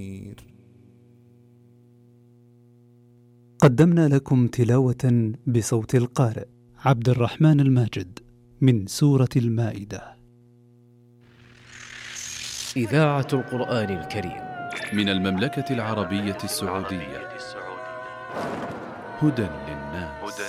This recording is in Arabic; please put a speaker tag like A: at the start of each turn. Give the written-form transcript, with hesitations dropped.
A: قدمنا لكم تلاوة بصوت القارئ عبد الرحمن الماجد من سورة المائدة.
B: إذاعة القرآن الكريم
C: من المملكة العربية السعودية. هدى للناس.